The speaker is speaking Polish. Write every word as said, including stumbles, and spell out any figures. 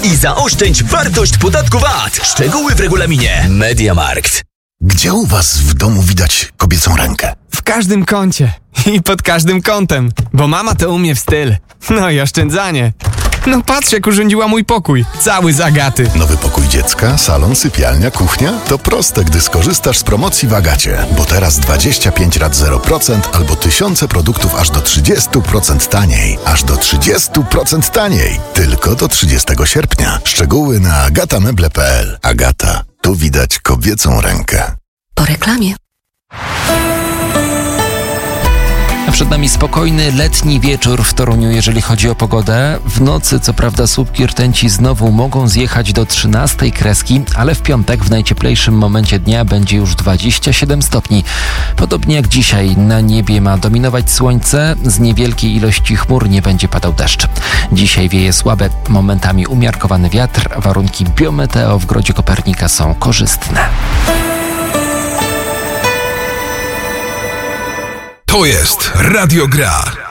i zaoszczędź wartość podatku V A T. Szczegóły w regulaminie MediaMarkt. Gdzie u was w domu widać kobiecą rękę? W każdym kącie i pod każdym kątem, bo mama to umie w styl. No i oszczędzanie. No patrz, jak urządziła mój pokój. Cały z Agaty. Nowy pokój dziecka, salon, sypialnia, kuchnia? To proste, gdy skorzystasz z promocji w Agacie. Bo teraz dwadzieścia pięć rat zero procent albo tysiące produktów aż do trzydzieści procent taniej. Aż do trzydzieści procent taniej. Tylko do trzydziestego sierpnia. Szczegóły na agatameble kropka p l. Agata. Tu widać kobiecą rękę. Po reklamie. Przed nami spokojny, letni wieczór w Toruniu, jeżeli chodzi o pogodę. W nocy, co prawda, słupki rtęci znowu mogą zjechać do trzynastej kreski, ale w piątek w najcieplejszym momencie dnia będzie już dwadzieścia siedem stopni. Podobnie jak dzisiaj, na niebie ma dominować słońce, z niewielkiej ilości chmur nie będzie padał deszcz. Dzisiaj wieje słabe, momentami umiarkowany wiatr, warunki biometeo w Grodzie Kopernika są korzystne. To jest Radio Gra.